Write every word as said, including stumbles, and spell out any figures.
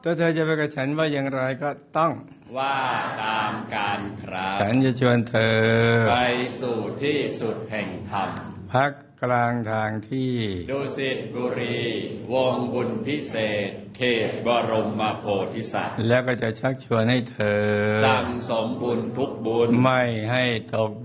ถ้าเธอจะไปกับฉันว่าอย่างไรก็ต้องว่าตามการครับฉันจะชวนเธอไปสู่ที่สุดแห่งธรรมพักกลางทางที่ดุสิตบุรีวงบุญพิเศษเขตบรมโพธิสัตว์แล้วก็จะชักชวนให้เธอสั่งสมบุญทุกบุญไม่ให้ตก